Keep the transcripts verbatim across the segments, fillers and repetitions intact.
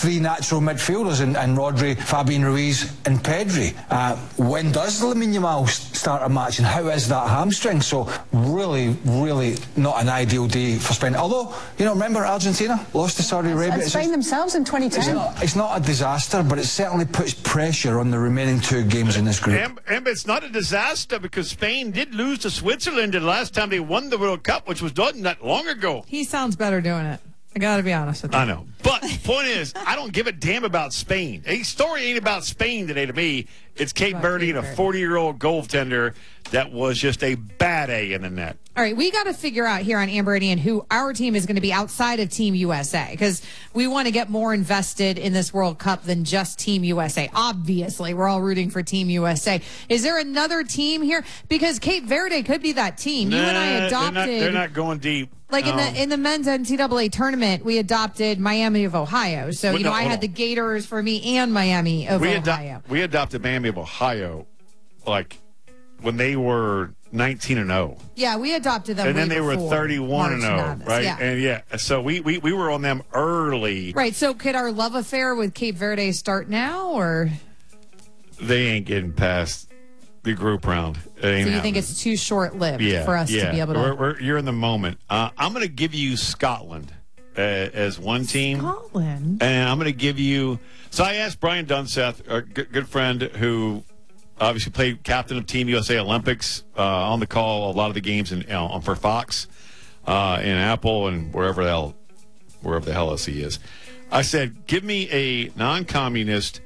three natural midfielders in, in Rodri, Fabian Ruiz and Pedri. Uh, when does Lamine Yamal start a match, and how is that hamstring? So really, really not an ideal day for Spain. Although, you know, remember Argentina lost to Saudi Arabia? And Spain themselves in twenty ten. It's not, it's not a disaster, but it certainly puts pressure on the remaining two games in this group. And, and it's not a disaster because Spain did lose to Switzerland the last time they won the World Cup, which was done not long ago. He sounds better doing it. I got to be honest with you. I know. But the point is, I don't give a damn about Spain. A story ain't about Spain today to me. It's Cape Verde and a forty-year-old goaltender that was just a bad A in the net. All right, we got to figure out here on Amber and Ian who our team is going to be outside of Team U S A, because we want to get more invested in this World Cup than just Team U S A. Obviously, we're all rooting for Team U S A. Is there another team here? Because Cape Verde could be that team. Nah, you and I adopted. They're not, they're not going deep. Like in um, the in the men's N C double A tournament, we adopted Miami of Ohio. So, well, you know, no, I hold had on. the Gators for me and Miami of we Ohio. Ado- we adopted Miami of Ohio, like, when they were nineteen and oh. Yeah, we adopted them. And then way they were before thirty-one and March oh, Madness. right? Yeah. And yeah, so we, we, we were on them early. Right. So could our love affair with Cape Verde start now, or They ain't getting past the group round. It ain't so you happening. think it's too short-lived yeah, for us yeah. to be able to? We're, we're, you're in the moment. Uh, I'm going to give you Scotland uh, as one team. Scotland. And I'm going to give you. So I asked Brian Dunseth, our good, good friend who obviously played captain of Team U S A Olympics, uh, on the call a lot of the games in, you know, for Fox, uh, in Apple, and wherever the hell, wherever the hell else he is. I said, give me a non-communist,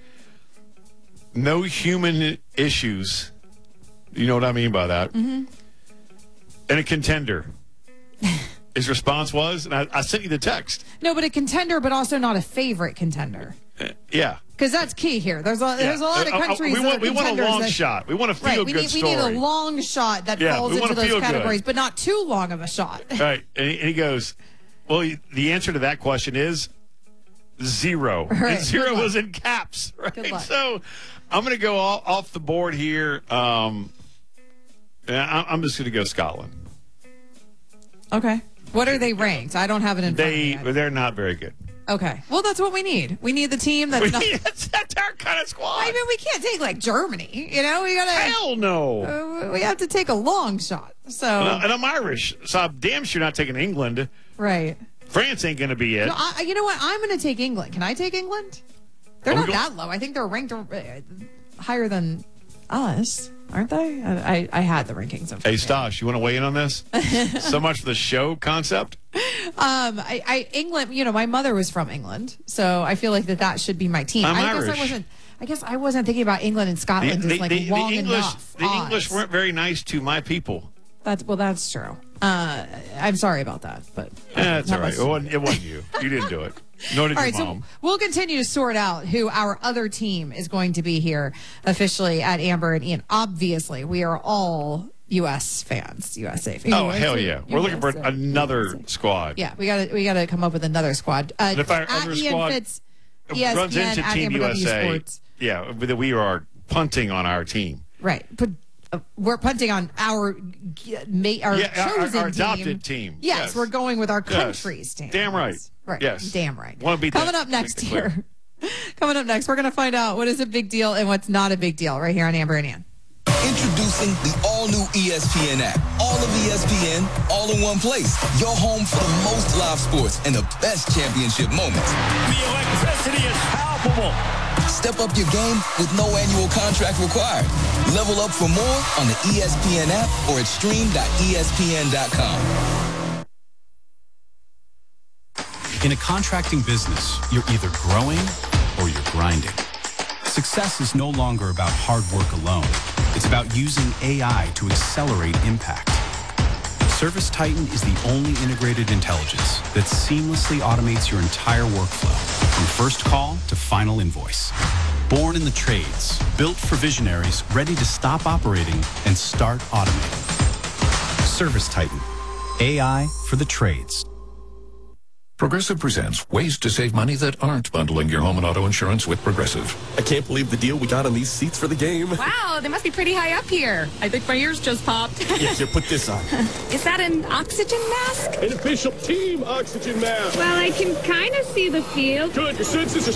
no human issues. You know what I mean by that? Mm-hmm. And a contender. His response was, and I, I sent you the text. No, but a contender, but also not a favorite contender. Uh, yeah. Because that's key here. There's a there's a lot of Uh, uh, countries we that want, are we want a contenders long that, shot. We want a feel right, we good need, story. We need a long shot that Yeah, falls we want into a those feel good. categories, but not too long of a shot. Right. And he, and he goes, well, the answer to that question is zero. Right. And zero Good luck. was in caps. Right. Good luck. So I'm going to go all, off the board here. Um, I, I'm just going to go Scotland. Okay. What are they ranked? I don't have it in They, front of me. they're not very good. Okay. Well, that's what we need. We need the team that's not. that's, that's our kind of squad. I mean, we can't take like Germany. You know, we gotta. Hell no. Uh, we have to take a long shot. So. And, I, and I'm Irish, so I'm damn sure not taking England. Right. France ain't going to be it. No, I, you know what? I'm going to take England. Can I take England? They're Are we not going- that low. I think they're ranked uh, higher than us, aren't they? I, I, I had the rankings. Of Hey, Stosh, you want to weigh in on this? So much for the show concept. Um, I, I England. You know, my mother was from England, so I feel like that that should be my team. I'm I Irish. guess I wasn't. I guess I wasn't thinking about England and Scotland as like long English, enough. the English odds. weren't very nice to my people. That's well, that's true. Uh, I'm sorry about that, but Eh, that's that all right. was- It wasn't, it wasn't you. You didn't do it. Nor did All your right, mom. so we'll continue to sort out who our other team is going to be here officially at Amber and Ian. Obviously, we are all U S fans, U S A fans. Oh, hell yeah. We're looking for U S A. another squad. Yeah, we got to we got to come up with another squad. Uh, And if our at other Ian squad Fitz, E S P N, runs into at Team Amber U W S A, Sports. yeah, that we are punting on our team. Right. But uh, we're punting on our mate, our Yeah, our- our- chosen our adopted team. Yes, Yes. we're going with our Yes. country's team. Damn right. Right. Yes. Damn right. Wanna beat Coming that- up next make it clear. here. Coming up next, we're going to find out what is a big deal and what's not a big deal right here on Amber and Ian. Introducing the all-new E S P N app. All of E S P N, all in one place. Your home for the most live sports and the best championship moments. The electricity is palpable. Step up your game with no annual contract required. Level up for more on the E S P N app or at stream dot E S P N dot com. In a contracting business, you're either growing or you're grinding. Success is no longer about hard work alone. It's about using A I to accelerate impact. Service Titan is the only integrated intelligence that seamlessly automates your entire workflow, from first call to final invoice. Born in the trades, built for visionaries ready to stop operating and start automating. Service Titan, A I for the trades. Progressive presents ways to save money that aren't bundling your home and auto insurance with Progressive. I can't believe the deal we got on these seats for the game. Wow, they must be pretty high up here. I think my ears just popped. Yeah, here, put this on. Is that an oxygen mask? An official team oxygen mask. Well, I can kind of see the field. Good, your senses are